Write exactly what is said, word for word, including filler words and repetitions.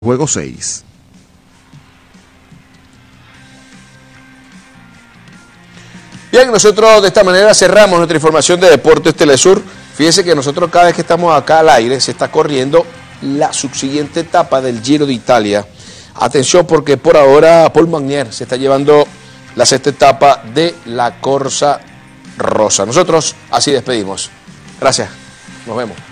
Juego seis. Bien, nosotros de esta manera cerramos nuestra información de Deportes Telesur. Fíjense que nosotros cada vez que estamos acá al aire se está corriendo la subsiguiente etapa del Giro de Italia. Atención porque por ahora Paul Magnier se está llevando la sexta etapa de la Corsa Rosa. Nosotros así despedimos. Gracias. Nos vemos.